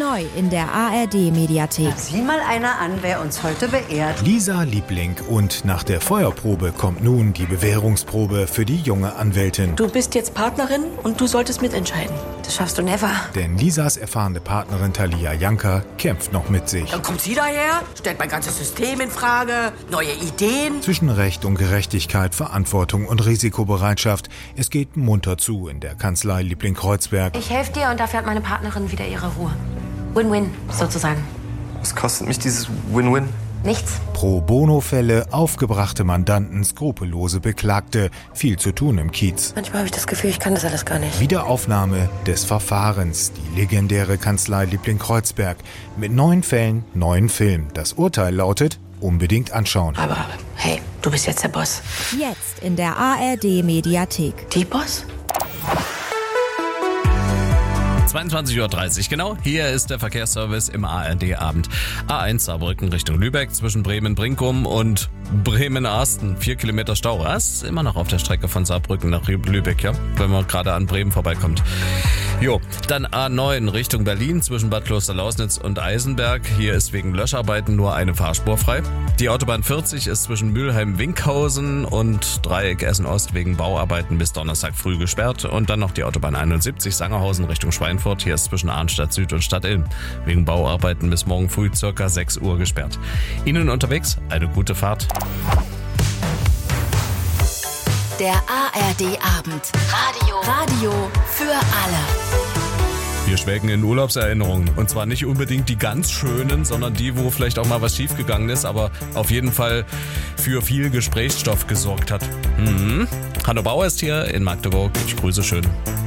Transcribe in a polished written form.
Neu in der ARD-Mediathek. Sieh mal einer an, wer uns heute beehrt. Lisa Liebling, und nach der Feuerprobe kommt nun die Bewährungsprobe für die junge Anwältin. Du bist jetzt Partnerin und du solltest mitentscheiden. Das schaffst du never. Denn Lisas erfahrene Partnerin Thalia Janka kämpft noch mit sich. Dann kommt sie daher, stellt mein ganzes System in Frage, neue Ideen. Zwischen Recht und Gerechtigkeit, Verantwortung und Risikobereitschaft. Es geht munter zu in der Kanzlei Liebling-Kreuzberg. Ich helfe dir und dafür hat meine Partnerin wieder ihre Ruhe. Win-win, sozusagen. Was kostet mich dieses Win-Win? Nichts. Pro-Bono-Fälle, aufgebrachte Mandanten, skrupellose Beklagte. Viel zu tun im Kiez. Manchmal habe ich das Gefühl, ich kann das alles gar nicht. Wiederaufnahme des Verfahrens. Die legendäre Kanzlei Liebling-Kreuzberg. Mit 9 Fällen, 9 Filmen. Das Urteil lautet: unbedingt anschauen. Aber hey, du bist jetzt der Boss. Jetzt in der ARD-Mediathek. Die Boss? 22:30 Uhr, genau. Hier ist der Verkehrsservice im ARD-Abend. A1 Saarbrücken Richtung Lübeck zwischen Bremen-Brinkum und Bremen-Arsten. 4 Kilometer Stau. Das ist immer noch auf der Strecke von Saarbrücken nach Lübeck, ja, wenn man gerade an Bremen vorbeikommt. Jo, dann A9 Richtung Berlin zwischen Bad Klosterlausnitz und Eisenberg. Hier ist wegen Löscharbeiten nur eine Fahrspur frei. Die Autobahn 40 ist zwischen Mülheim-Winkhausen und Dreieck Essen-Ost wegen Bauarbeiten bis Donnerstag früh gesperrt. Und dann noch die Autobahn 71 Sangerhausen Richtung Schweinfurt. Hier ist zwischen Arnstadt Süd und Stadt Ilm wegen Bauarbeiten bis morgen früh ca. 6 Uhr gesperrt. Ihnen unterwegs eine gute Fahrt. Der ARD-Abend. Radio für alle. Wir schwelgen in Urlaubserinnerungen. Und zwar nicht unbedingt die ganz schönen, sondern die, wo vielleicht auch mal was schiefgegangen ist, aber auf jeden Fall für viel Gesprächsstoff gesorgt hat. Hanno Bauer ist hier in Magdeburg. Ich grüße schön.